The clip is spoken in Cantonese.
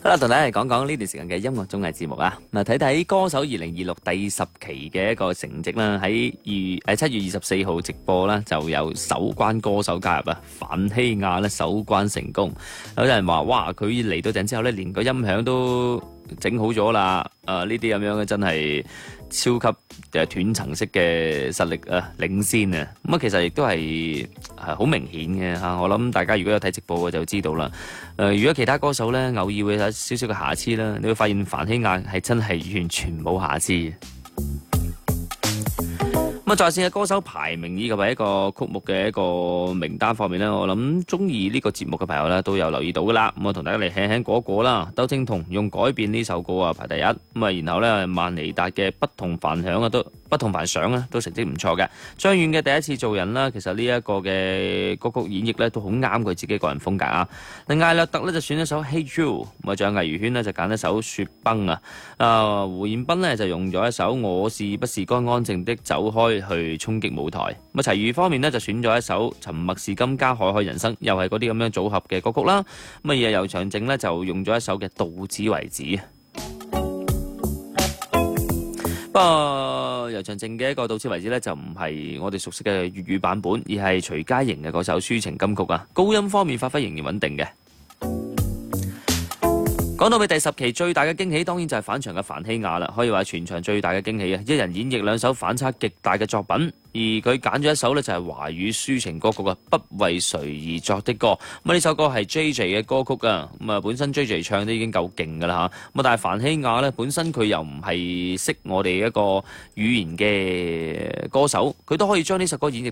好啦，同大家嚟講講呢段時間嘅音樂綜藝節目啊。嗱，睇睇歌手2026第10期嘅一個成績啦。喺7月24號直播啦，就有首關歌手加入啊，范希亞咧首關成功。有人話：哇，佢嚟到陣之後咧，連個音響都整好咗啦。呢啲咁樣嘅真係超級斷層式嘅實力啊，領先啊。咁啊，其實亦都係好明顯嘅嚇。我諗大家如果有睇直播嘅就知道啦。如果其他歌手咧偶爾會有少少嘅瑕疵啦，你會發現范希亞係真係完全冇瑕疵嘅。咁啊，在線嘅歌手排名以及係一個曲目嘅一個名單方面呢，我諗中意呢個節目嘅朋友呢都有留意到噶啦。咁我同大家嚟輕輕過一過啦。竇靖童用改變呢首歌啊排第一，咁啊然後呢，萬妮達嘅不同凡響啊都成績唔錯嘅。張遠嘅第一次做人啦，其實呢一個嘅歌曲演繹呢都好啱佢自己個人風格啊。另艾略特呢就選一首 Hey Jude， 咁啊仲有魏如萱呢就揀一首雪崩啊。胡彥斌呢就用咗一首我是不是該安靜的走開去衝擊舞台。咁啊齊豫方面呢就選咗一首沉默是金加海海人生，又係嗰啲咁樣組合嘅歌曲啦。咁啊尤長靖呢就用咗一首嘅到此為止。不過尤長靖嘅一個到此為止呢，就唔係我哋熟悉嘅粵語版本，而係徐佳瑩嘅嗰首抒情金曲啊。高音方面發揮仍然穩定嘅。講到俾第10期最大嘅驚喜，當然就係返場嘅范希亞啦，可以話全場最大嘅驚喜啊！一人演繹兩首反差極大嘅作品，而佢揀咗一首呢，就係華語抒情歌曲啊，不為誰而作的歌。咁呢首歌係 JJ 嘅歌曲啊，咁啊本身 JJ 唱都已經夠勁噶啦嚇，咁但係范希亞呢，本身佢又唔係識我哋一個語言嘅歌手，佢都可以將呢首歌演繹